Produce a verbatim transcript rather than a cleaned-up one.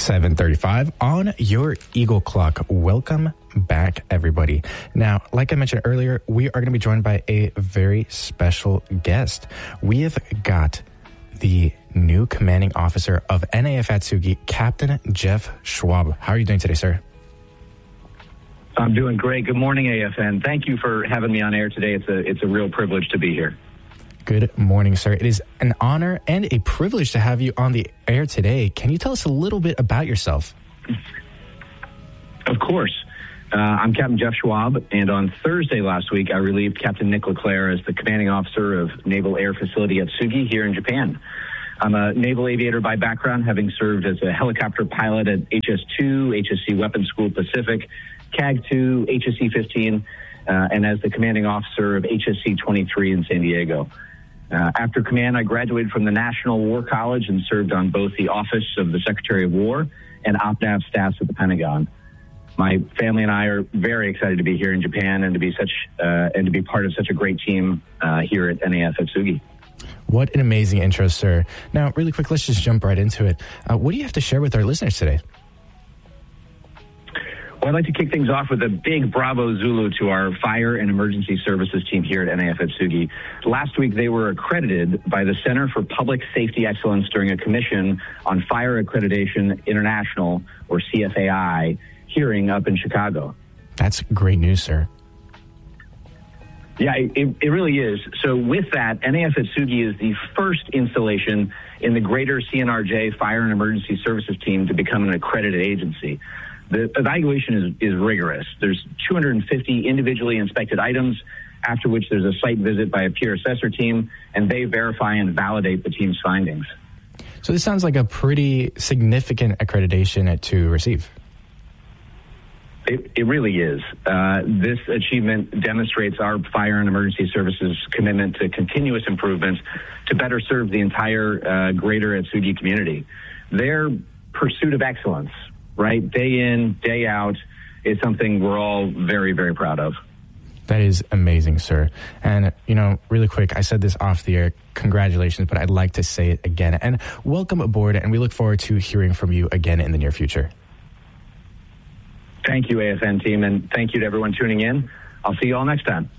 seven thirty-five on your Eagle Clock. Welcome back, everybody. Now, like I mentioned earlier, we are going to be joined by a very special guest. We have got the new commanding officer of N A F Atsugi, Captain Jeff Schwab. How are you doing today, sir? I'm doing great. Good morning, A F N. Thank you for having me on air today. It's a it's a real privilege to be here. Good morning, sir. It is an honor and a privilege to have you on the air today. Can you tell us a little bit about yourself? Of course. Uh, I'm Captain Jeff Schwab, and on Thursday last week, I relieved Captain Nick LeClaire as the commanding officer of Naval Air Facility Atsugi here in Japan. I'm a naval aviator by background, having served as a helicopter pilot at H S two, H S C Weapons School Pacific, C A G two, H S C fifteen, uh, and as the commanding officer of H S C twenty-three in San Diego. Uh, after command, I graduated from the National War College and served on both the Office of the Secretary of War and OPNAV staffs at the Pentagon. My family and I are very excited to be here in Japan and to be such uh, and to be part of such a great team uh, here at N A F Atsugi. What an amazing intro, sir. Now, really quick, let's just jump right into it. Uh, what do you have to share with our listeners today? Well, I'd like to kick things off with a big bravo Zulu to our fire and emergency services team here at N A F Atsugi. Last week, they were accredited by the Center for Public Safety Excellence during a commission on Fire Accreditation International, or C F A I, hearing up in Chicago. That's great news, sir. Yeah, it, it really is. So with that, N A F Atsugi is the first installation in the greater C N R J Fire and Emergency Services team to become an accredited agency. The evaluation is, is rigorous. There's two hundred fifty individually inspected items, after which there's a site visit by a peer assessor team, and they verify and validate the team's findings. So this sounds like a pretty significant accreditation to receive. It, it really is. Uh, this achievement demonstrates our fire and emergency services commitment to continuous improvements to better serve the entire uh, greater Atsugi community. Their pursuit of excellence, right, day in, day out, is something we're all very, very proud of. That is amazing, sir. And, you know, really quick, I said this off the air, congratulations, but I'd like to say it again. And welcome aboard, and we look forward to hearing from you again in the near future. Thank you, A F N team, and thank you to everyone tuning in. I'll see you all next time.